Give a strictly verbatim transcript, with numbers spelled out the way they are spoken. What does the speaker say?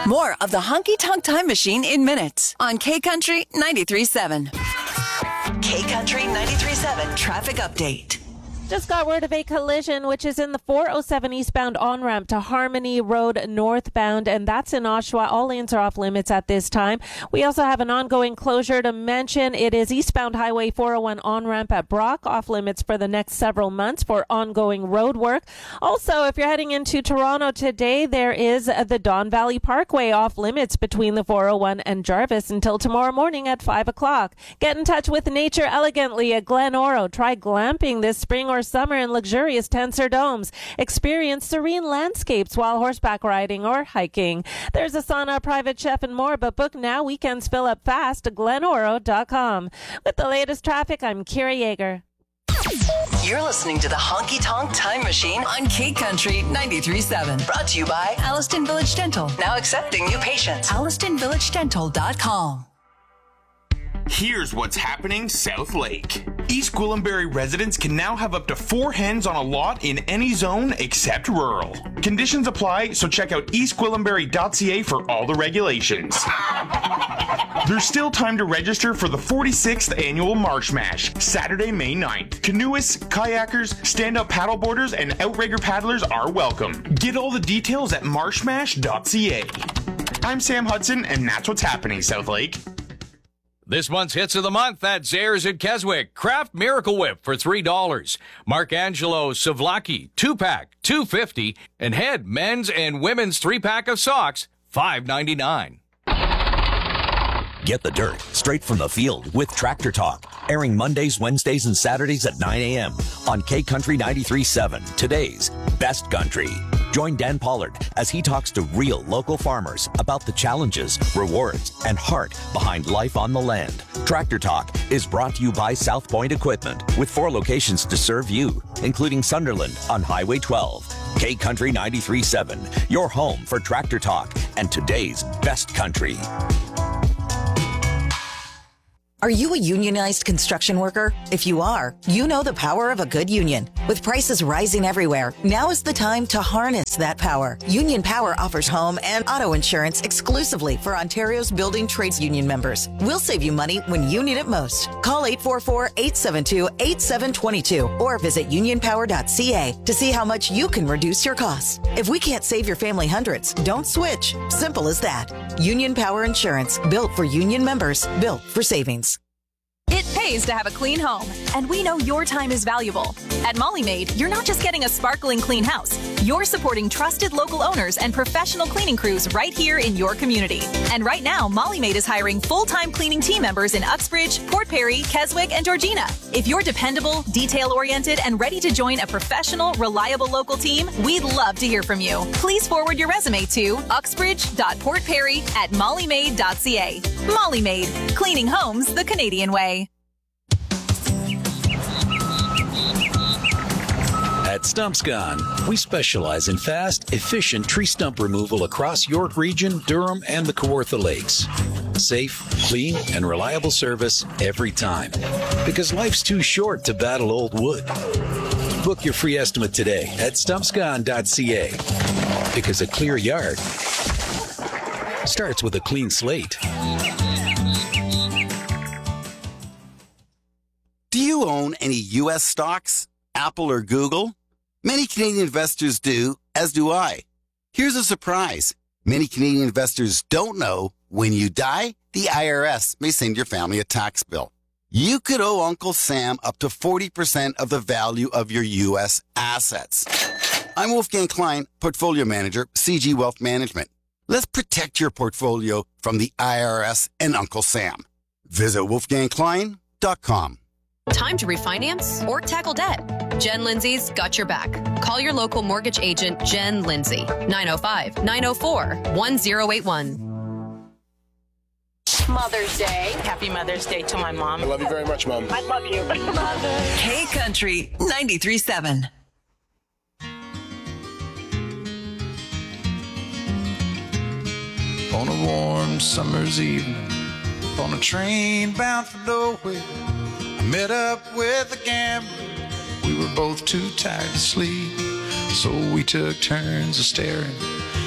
More of the Honky Tonk Time Machine in minutes on K Country ninety-three point seven. K Country ninety-three point seven traffic update. Just got word of a collision, which is in the four oh seven eastbound on-ramp to Harmony Road northbound, and that's in Oshawa. All lanes are off limits at this time. We also have an ongoing closure to mention. It is eastbound Highway four oh one on-ramp at Brock, off limits for the next several months for ongoing road work. Also, if you're heading into Toronto today, there is the Don Valley Parkway off limits between the four oh one and Jarvis until tomorrow morning at five o'clock. Get in touch with Nature Elegantly at Glen Oro. Try glamping this spring or summer in luxurious tents or domes. Experience serene landscapes while horseback riding or hiking. There's a sauna, private chef, and more, but book now. Weekends fill up fast at glen oro dot com. With the latest traffic, I'm Kira Yeager. You're listening to the Honky Tonk Time Machine on K Country ninety-three point seven. Brought to you by Alliston Village Dental. Now accepting new patients. alliston village dental dot com. Here's what's happening South Lake. East Gwillimbury residents can now have up to four hens on a lot in any zone except rural. Conditions apply, so check out east gwillimbury dot c a for all the regulations. There's still time to register for the forty-sixth annual Marsh Mash, Saturday, May ninth. Canoeists, kayakers, stand-up paddleboarders, and outrigger paddlers are welcome. Get all the details at marsh mash dot c a. I'm Sam Hudson, and that's what's happening South Lake. This month's hits of the month at Zayre's in Keswick. Kraft Miracle Whip for three dollars. Marcangelo Savlaki two-pack, two fifty. And Head men's and women's three-pack of socks, five ninety-nine. Get the dirt straight from the field with Tractor Talk, airing Mondays, Wednesdays, and Saturdays at nine a.m. on K Country ninety-three point seven, today's best country. Join Dan Pollard as he talks to real local farmers about the challenges, rewards, and heart behind life on the land. Tractor Talk is brought to you by South Point Equipment, with four locations to serve you, including Sunderland on Highway twelve. K Country ninety-three point seven, your home for Tractor Talk and today's best country. Are you a unionized construction worker? If you are, you know the power of a good union. With prices rising everywhere, now is the time to harness that power. Union Power offers home and auto insurance exclusively for Ontario's building trades union members. We'll save you money when you need it most. Call eight four four, eight seven two, eight seven two two or visit union power dot c a to see how much you can reduce your costs. If we can't save your family hundreds, don't switch. Simple as that. Union Power Insurance, built for union members, built for savings. It pays to have a clean home, and we know your time is valuable. At Molly Maid, you're not just getting a sparkling clean house. You're supporting trusted local owners and professional cleaning crews right here in your community. And right now, Molly Maid is hiring full-time cleaning team members in Uxbridge, Port Perry, Keswick, and Georgina. If you're dependable, detail-oriented, and ready to join a professional, reliable local team, we'd love to hear from you. Please forward your resume to uxbridge dot port perry at molly maid dot c a. Molly Maid, cleaning homes the Canadian way. At Stumps Gone, we specialize in fast, efficient tree stump removal across York Region, Durham, and the Kawartha Lakes. Safe, clean, and reliable service every time. Because life's too short to battle old wood. Book your free estimate today at stumps gone dot c a. Because a clear yard starts with a clean slate. Do you own any U S stocks? Apple or Google? Many Canadian investors do, as do I. Here's a surprise. Many Canadian investors don't know when you die, the I R S may send your family a tax bill. You could owe Uncle Sam up to forty percent of the value of your U S assets. I'm Wolfgang Klein, Portfolio Manager, C G Wealth Management. Let's protect your portfolio from the I R S and Uncle Sam. Visit wolfgang klein dot com. Time to refinance or tackle debt? Jen Lindsay's got your back. Call your local mortgage agent, Jen Lindsay, nine oh five, nine oh four, one oh eight one. Mother's Day. Happy Mother's Day to my mom. I love you very much, Mom. I love you. Mother. K Country ninety-three point seven. On a warm summer's evening, on a train bound for nowhere, I met up with a gambler. We were both too tired to sleep, so we took turns of staring